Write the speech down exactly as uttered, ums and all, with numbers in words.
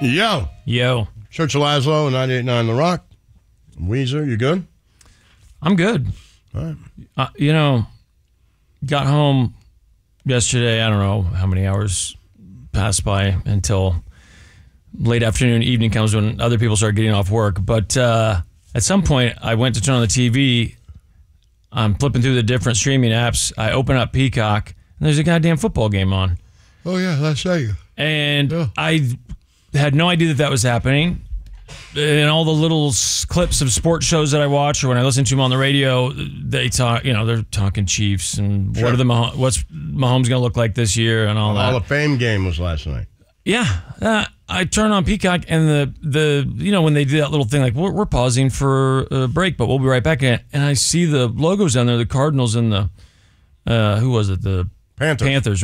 Yo. Yo. Church of Laszlo, ninety-eight point nine The Rock. Weezer, you good? I'm good. All right. Uh, you know, got home yesterday. I don't know how many hours passed by until late afternoon, evening comes when other people start getting off work. But uh, at some point, I went to turn on the T V. I'm flipping through the different streaming apps. I open up Peacock, and there's a goddamn football game on. Oh, yeah, let's say. And Yeah. I had no idea that that was happening. And all the little s- clips of sports shows that I watch, or when I listen to them on the radio, they talk. You know, they're talking Chiefs and Sure. what are the Mah- what's Mahomes going to look like this year and all that. Hall of Fame game was last night. Yeah, uh, I turn on Peacock and the the you know when they do that little thing like we're, we're pausing for a break, but we'll be right back in, and I see the logos down there, the Cardinals and the uh, who was it, the Panthers. Panthers.